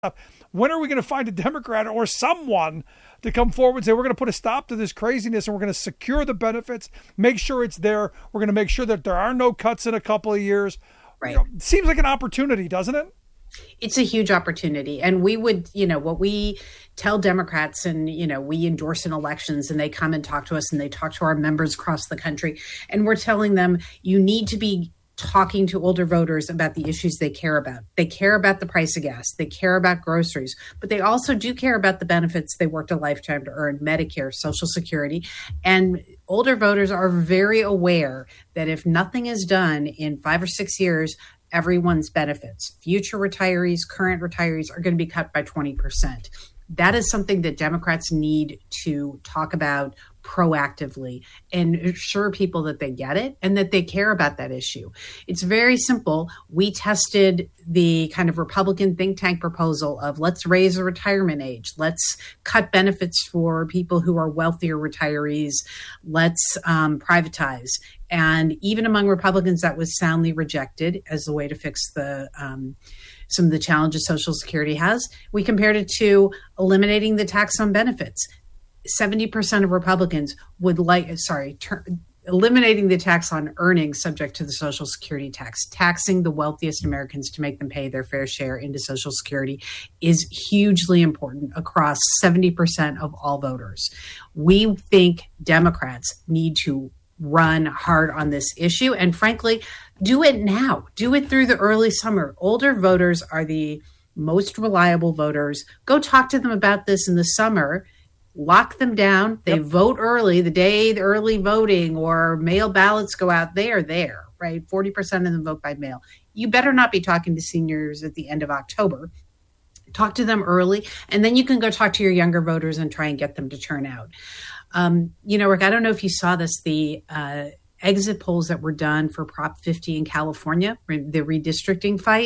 When are we going to find a Democrat or someone to come forward and say, we're going to put a stop to this craziness and we're going to secure the benefits, make sure it's there. We're going to make sure that there are no cuts in a couple of years. Right. It seems like an opportunity, doesn't it? It's a huge opportunity. And we would, what we tell Democrats and, we endorse in elections and they come and talk to us and they talk to our members across the country. And we're telling them you need to be talking to older voters about the issues they care about. They care about the price of gas. They care about groceries, but they also do care about the benefits they worked a lifetime to earn, Medicare, Social Security. And older voters are very aware that if nothing is done in 5 or 6 years, everyone's benefits, future retirees, current retirees, are going to be cut by 20%. That is something that Democrats need to talk about proactively and assure people that they get it and that they care about that issue. It's very simple. We tested the kind of Republican think tank proposal of let's raise the retirement age. Let's cut benefits for people who are wealthier retirees. Let's privatize. And even among Republicans, that was soundly rejected as the way to fix the some of the challenges Social Security has. We compared it to eliminating the tax on benefits. 70% of Republicans would eliminating the tax on earnings subject to the Social Security tax, taxing the wealthiest Americans to make them pay their fair share into Social Security is hugely important across 70% of all voters. We think Democrats need to run hard on this issue and frankly, do it now. Do it through the early summer. Older voters are the most reliable voters. Go talk to them about this in the summer. Lock them down. They vote early, the day the early voting or mail ballots go out. They are there, right? 40% of them vote by mail. You better not be talking to seniors at the end of October. Talk to them early, and then you can go talk to your younger voters and try and get them to turn out. Rick, I don't know if you saw this, the exit polls that were done for Prop 50 in California, the redistricting fight.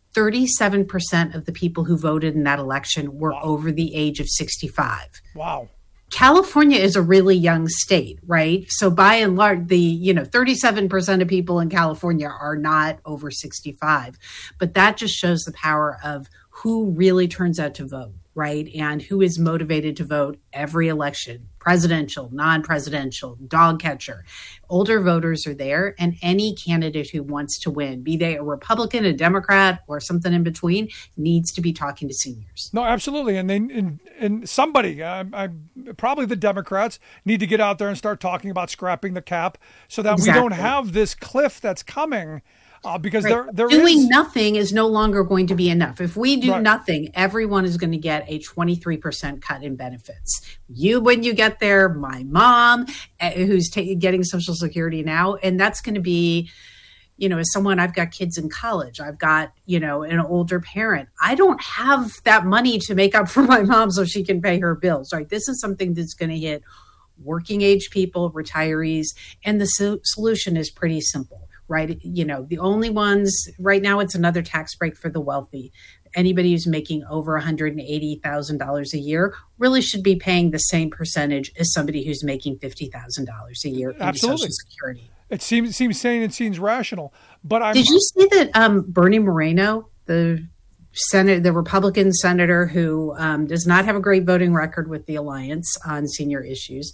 37% of the people who voted in that election were over the age of 65. Wow. California is a really young state, right? So by and large, 37% of people in California are not over 65. But that just shows the power of who really turns out to vote, right? And who is motivated to vote every election, presidential, non-presidential, dog catcher. Older voters are there, and any candidate who wants to win, be they a Republican, a Democrat, or something in between, needs to be talking to seniors. No, absolutely. And somebody, probably the Democrats, need to get out there and start talking about scrapping the cap so that we don't have this cliff that's coming. Because doing nothing is no longer going to be enough. If we do nothing, everyone is going to get a 23% cut in benefits. When you get there, my mom, who's getting Social Security now, and that's going to be, as someone, I've got kids in college, I've got, an older parent. I don't have that money to make up for my mom so she can pay her bills, right? This is something that's going to hit working age people, retirees, and the solution is pretty simple. Right. The only ones right now, it's another tax break for the wealthy. Anybody who's making over $180,000 a year really should be paying the same percentage as somebody who's making $50,000 a year in Social Security. It seems sane. It seems rational. But did you see that Bernie Moreno, the Republican senator who does not have a great voting record with the Alliance on senior issues,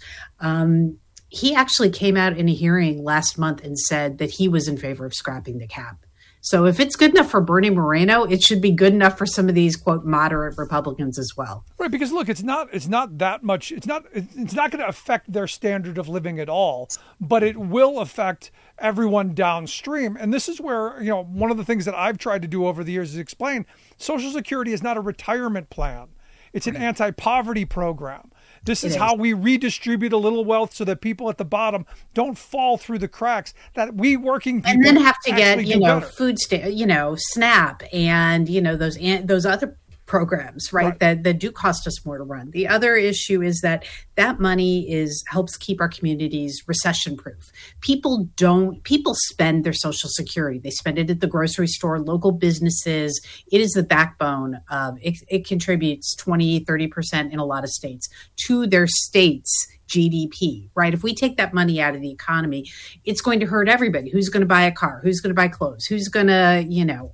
he actually came out in a hearing last month and said that he was in favor of scrapping the cap. So if it's good enough for Bernie Moreno, it should be good enough for some of these, quote, moderate Republicans as well. Right, because look, it's not that much. It's not going to affect their standard of living at all, but it will affect everyone downstream. And this is where, one of the things that I've tried to do over the years is explain Social Security is not a retirement plan. It's an anti-poverty program. This is how we redistribute a little wealth so that people at the bottom don't fall through the cracks, that we working people and then have to get, food SNAP and, those other programs, right. That do cost us more to run. The other issue is that money helps keep our communities recession proof. People spend their Social Security. They spend it at the grocery store, local businesses. It is the backbone of it contributes 20, 30% in a lot of states to their state's GDP, right? If we take that money out of the economy, it's going to hurt everybody. Who's going to buy a car? Who's going to buy clothes? Who's going to,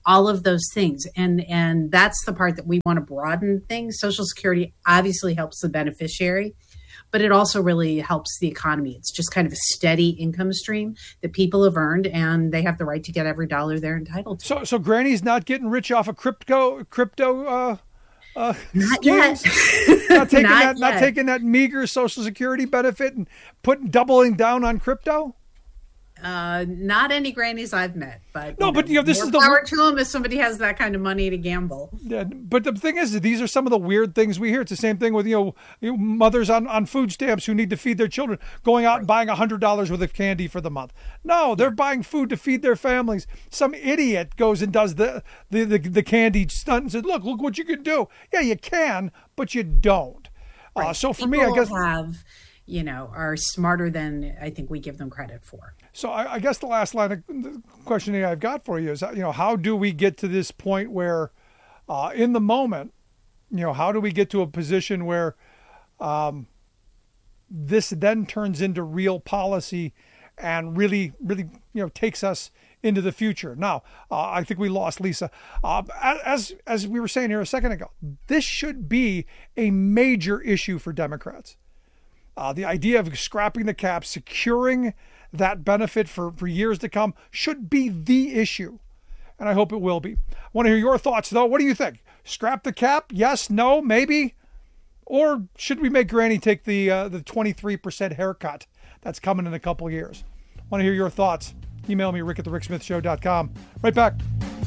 all of those things. And that's the part that we want to broaden things. Social Security obviously helps the beneficiary, but it also really helps the economy. It's just kind of a steady income stream that people have earned, and they have the right to get every dollar they're entitled to. So Granny's not getting rich off of crypto Not schemes? yet. Not taking that meager Social Security benefit and doubling down on crypto? Not any grannies I've met, but no, but this is the power to them if somebody has that kind of money to gamble. Yeah, but the thing is, these are some of the weird things we hear. It's the same thing with mothers on food stamps who need to feed their children, going out and buying $100 worth of candy for the month. No, they're buying food to feed their families. Some idiot goes and does the candy stunt and says, "Look what you can do." Yeah, you can, but you don't. Right. So for People me, I guess are smarter than I think we give them credit for. So I guess the last line of questioning I've got for you is, how do we get to this point where, in the moment, how do we get to a position where this then turns into real policy and really, takes us into the future? Now, I think we lost Lisa. As we were saying here a second ago, this should be a major issue for Democrats. The idea of scrapping the cap, securing that benefit for years to come should be the issue. And I hope it will be. I want to hear your thoughts, though. What do you think? Scrap the cap? Yes, no, maybe? Or should we make Granny take the 23% haircut that's coming in a couple years? I want to hear your thoughts. Email me, rick@thericksmithshow.com. Right back.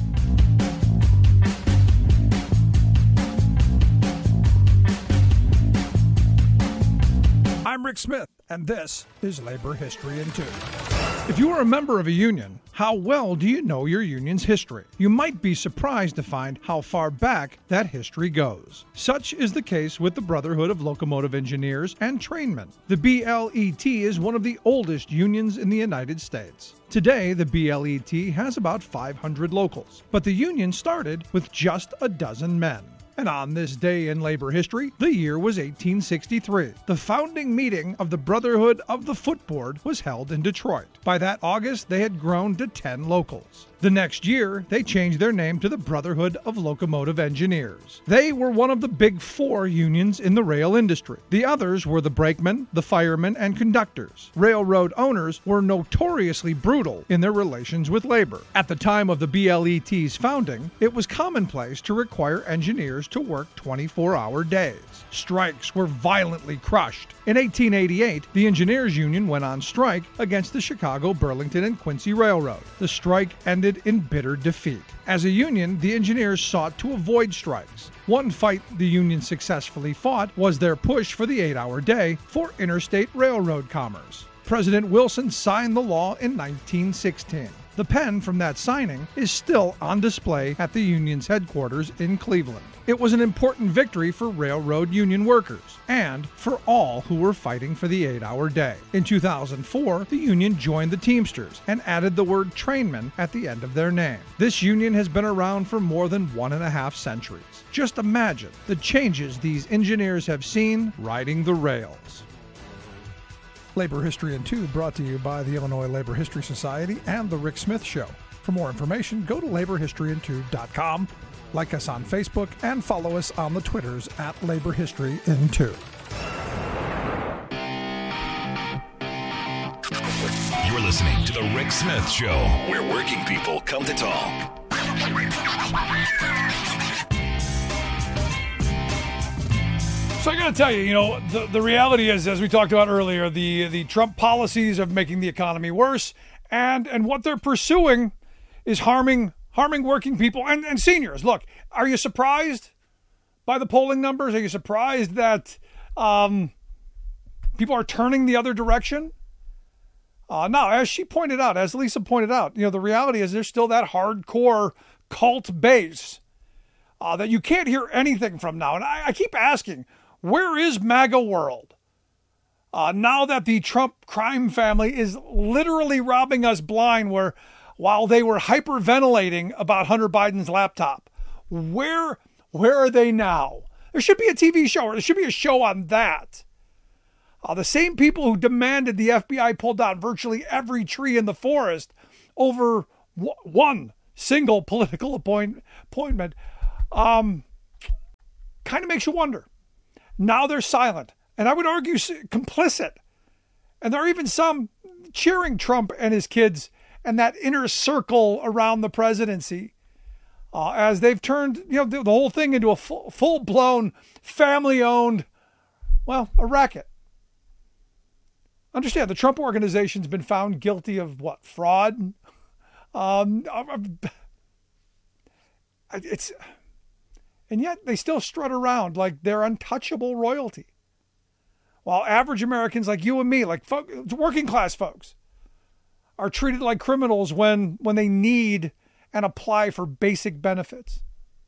I'm Rick Smith, and this is Labor History in 2. If you are a member of a union, how well do you know your union's history? You might be surprised to find how far back that history goes. Such is the case with the Brotherhood of Locomotive Engineers and Trainmen. The BLET is one of the oldest unions in the United States. Today, the BLET has about 500 locals, but the union started with just a dozen men. And on this day in labor history, the year was 1863. The founding meeting of the Brotherhood of the Footboard was held in Detroit. By that August, they had grown to 10 locals. The next year, they changed their name to the Brotherhood of Locomotive Engineers. They were one of the big four unions in the rail industry. The others were the brakemen, the firemen, and conductors. Railroad owners were notoriously brutal in their relations with labor. At the time of the BLET's founding, it was commonplace to require engineers to work 24-hour days. Strikes were violently crushed. In 1888, the Engineers Union went on strike against the Chicago, Burlington, and Quincy Railroad. The strike ended in bitter defeat. As a union, the engineers sought to avoid strikes. One fight the union successfully fought was their push for the 8-hour day for interstate railroad commerce. President Wilson signed the law in 1916. The pen from that signing is still on display at the union's headquarters in Cleveland. It was an important victory for railroad union workers and for all who were fighting for the 8-hour day. In 2004, the union joined the Teamsters and added the word trainmen at the end of their name. This union has been around for more than 1.5 centuries. Just imagine the changes these engineers have seen riding the rails. Labor History in 2 brought to you by the Illinois Labor History Society and The Rick Smith Show. For more information, go to laborhistoryin2.com, like us on Facebook, and follow us on the Twitters at Labor History in 2. You're listening to The Rick Smith Show, where working people come to talk. So I got to tell you, the reality is, as we talked about earlier, the Trump policies of making the economy worse and what they're pursuing is harming working people and seniors. Look, are you surprised by the polling numbers? Are you surprised that people are turning the other direction? Now, as Lisa pointed out, the reality is there's still that hardcore cult base that you can't hear anything from now. And I keep asking, where is MAGA world? Now that the Trump crime family is literally robbing us blind, while they were hyperventilating about Hunter Biden's laptop, where are they now? There should be a TV show, or there should be a show on that. The same people who demanded the FBI pull down virtually every tree in the forest over one single political appointment, kind of makes you wonder. Now they're silent, and I would argue complicit. And there are even some cheering Trump and his kids and that inner circle around the presidency as they've turned the whole thing into a full-blown, family-owned, a racket. Understand, the Trump organization's been found guilty of what? Fraud? And yet they still strut around like they're untouchable royalty. While average Americans like you and me, like working class folks, are treated like criminals when they need and apply for basic benefits.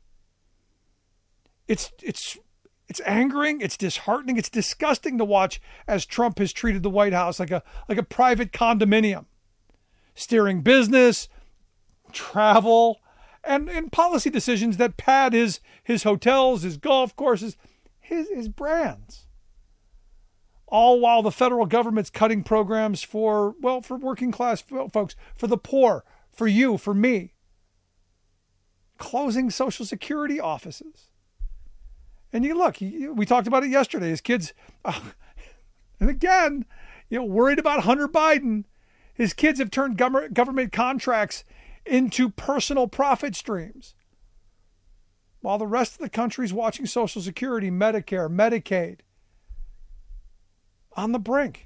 It's angering, it's disheartening, it's disgusting to watch as Trump has treated the White House like a private condominium, steering business, travel, and policy decisions that pad his hotels, his golf courses, his brands. All while the federal government's cutting programs for working class folks, for the poor, for you, for me. Closing Social Security offices. And we talked about it yesterday. His kids, and again, worried about Hunter Biden. His kids have turned government contracts into personal profit streams. While the rest of the country's watching Social Security, Medicare, Medicaid, on the brink.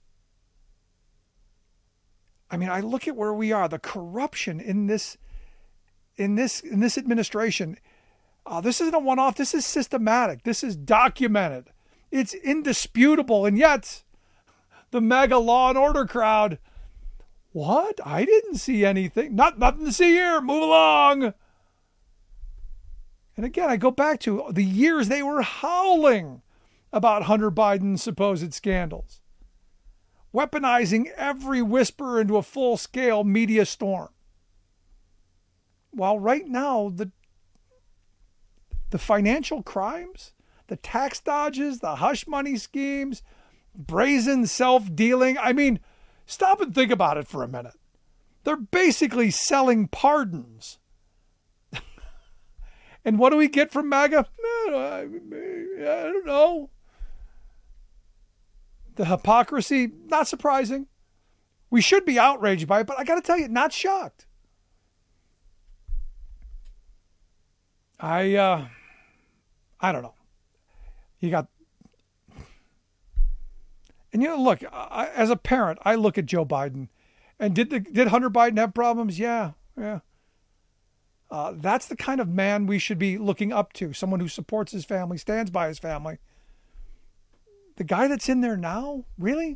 I mean, I look at where we are, the corruption in this administration. This isn't a one-off. This is systematic. This is documented. It's indisputable. And yet, the mega law and order crowd, what? I didn't see anything. Nothing to see here. Move along. And again, I go back to the years they were howling about Hunter Biden's supposed scandals, weaponizing every whisper into a full-scale media storm. While right now, the financial crimes, the tax dodges, the hush money schemes, brazen self-dealing, I mean, stop and think about it for a minute. They're basically selling pardons. And what do we get from MAGA? I don't know. The hypocrisy, not surprising. We should be outraged by it, but I got to tell you, not shocked. I don't know. You got, and look, as a parent, I look at Joe Biden, and did Hunter Biden have problems? Yeah. That's the kind of man we should be looking up to. Someone who supports his family, stands by his family. The guy that's in there now, really?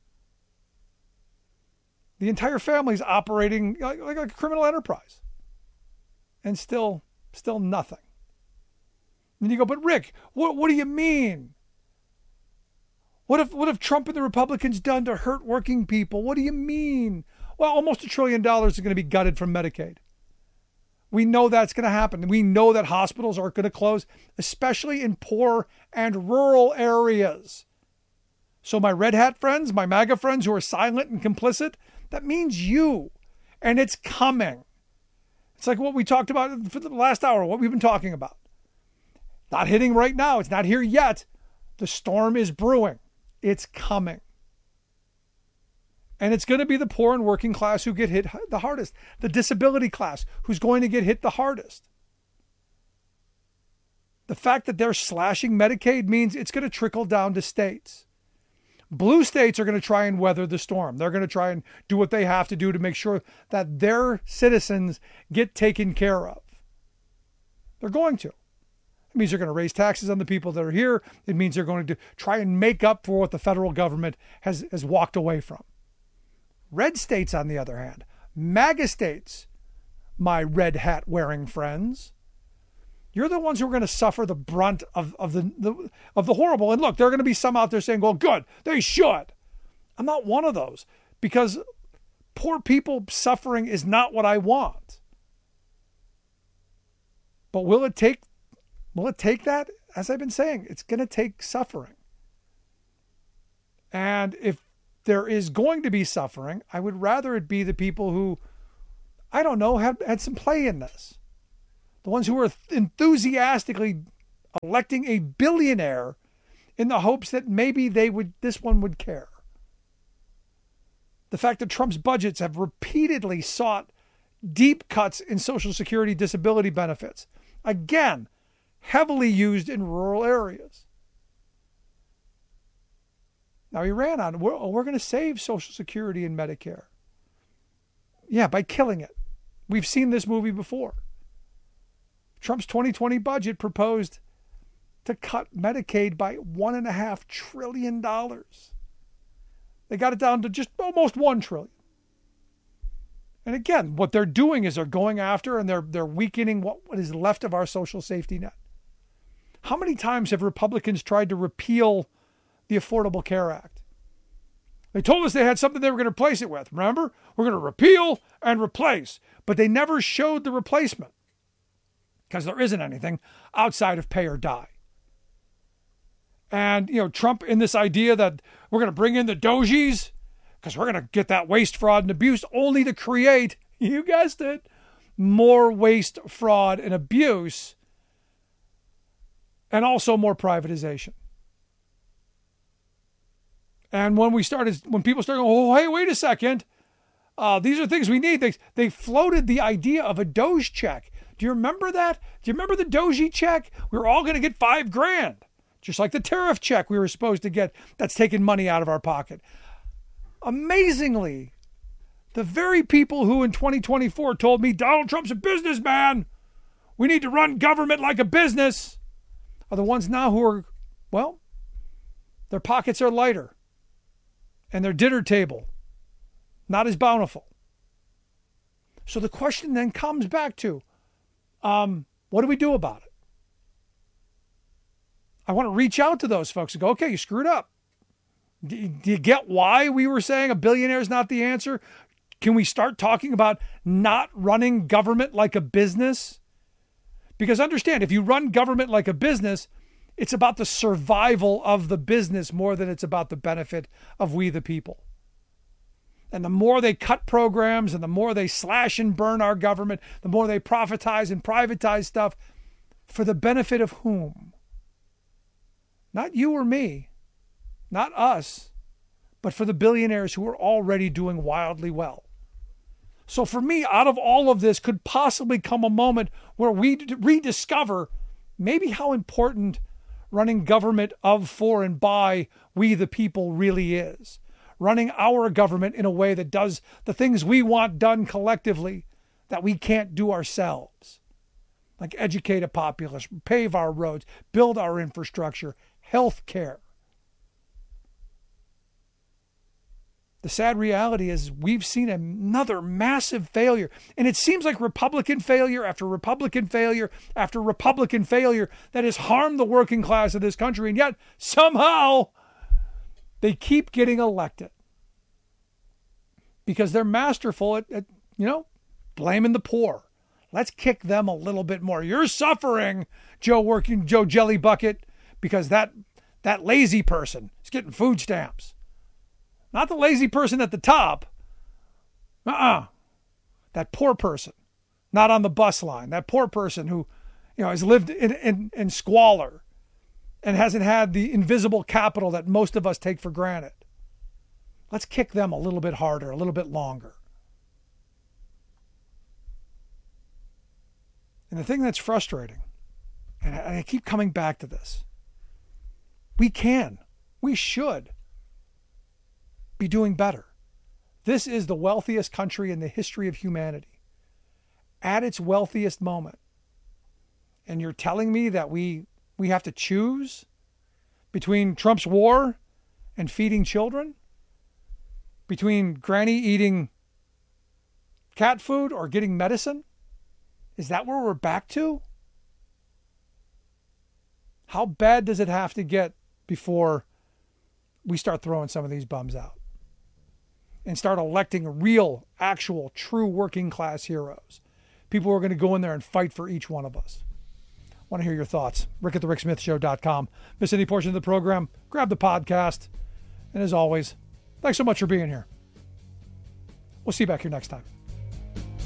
The entire family's operating like a criminal enterprise. And still nothing. And you go, but Rick, what do you mean? What have Trump and the Republicans done to hurt working people? What do you mean? Well, almost $1 trillion is going to be gutted from Medicaid. We know that's going to happen. We know that hospitals are going to close, especially in poor and rural areas. So my red hat friends, my MAGA friends who are silent and complicit, that means you. And it's coming. It's like what we talked about for the last hour, what we've been talking about. Not hitting right now. It's not here yet. The storm is brewing. It's coming. And it's going to be the poor and working class who get hit the hardest. The disability class who's going to get hit the hardest. The fact that they're slashing Medicaid means it's going to trickle down to states. Blue states are going to try and weather the storm. They're going to try and do what they have to do to make sure that their citizens get taken care of. They're going to. It means they're going to raise taxes on the people that are here. It means they're going to try and make up for what the federal government has walked away from. Red states, on the other hand, MAGA states, my red hat wearing friends, you're the ones who are going to suffer the brunt of the horrible. And look, there are going to be some out there saying, well, good, they should. I'm not one of those, because poor people suffering is not what I want. But will it take that? As I've been saying, it's going to take suffering. And if there is going to be suffering, I would rather it be the people who I don't know, had some play in this. The ones who were enthusiastically electing a billionaire in the hopes that maybe this one would care. The fact that Trump's budgets have repeatedly sought deep cuts in Social Security disability benefits. Again, heavily used in rural areas. Now he ran on, we're going to save Social Security and Medicare. Yeah, by killing it. We've seen this movie before. Trump's 2020 budget proposed to cut Medicaid by $1.5 trillion. They got it down to just almost $1 trillion. And again, what they're doing is they're going after and they're weakening what is left of our social safety net. How many times have Republicans tried to repeal the Affordable Care Act? They told us they had something they were going to replace it with. Remember? We're going to repeal and replace. But they never showed the replacement because there isn't anything outside of pay or die. And, Trump in this idea that we're going to bring in the Dogies because we're going to get that waste, fraud, and abuse only to create, you guessed it, more waste, fraud, and abuse, and also more privatization. And when people started going, oh, hey, wait a second, these are things we need. They floated the idea of a Doge check. Do you remember that? Do you remember the Doge check? We were all going to get $5,000. Just like the tariff check we were supposed to get that's taking money out of our pocket. Amazingly, the very people who in 2024 told me Donald Trump's a businessman, we need to run government like a business, are the ones now who are, well, their pockets are lighter and their dinner table not as bountiful. So the question then comes back to, what do we do about it? I want to reach out to those folks and go, okay, you screwed up. Do you get why we were saying a billionaire is not the answer? Can we start talking about not running government like a business? Because understand, if you run government like a business, it's about the survival of the business more than it's about the benefit of we the people. And the more they cut programs and the more they slash and burn our government, the more they profitize and privatize stuff, for the benefit of whom? Not you or me, not us, but for the billionaires who are already doing wildly well. So for me, out of all of this could possibly come a moment where we rediscover maybe how important running government of, for, and by we the people really is. Running our government in a way that does the things we want done collectively that we can't do ourselves. Like educate a populace, pave our roads, build our infrastructure, health care. The sad reality is we've seen another massive failure. And it seems like Republican failure after Republican failure after Republican failure that has harmed the working class of this country. And yet somehow they keep getting elected because they're masterful at blaming the poor. Let's kick them a little bit more. You're suffering, Joe Jelly Bucket, because that lazy person is getting food stamps. Not the lazy person at the top. That poor person, not on the bus line. That poor person who, has lived in squalor and hasn't had the invisible capital that most of us take for granted. Let's kick them a little bit harder, a little bit longer. And the thing that's frustrating, and I keep coming back to this, we should be doing better. This is the wealthiest country in the history of humanity, at its wealthiest moment. And you're telling me that we have to choose between Trump's war and feeding children? Between Granny eating cat food or getting medicine? Is that where we're back to? How bad does it have to get before we start throwing some of these bums out and start electing real, actual, true working class heroes? People who are going to go in there and fight for each one of us. I want to hear your thoughts. Rick at thericksmithshow.com. Miss any portion of the program, grab the podcast. And as always, thanks so much for being here. We'll see you back here next time.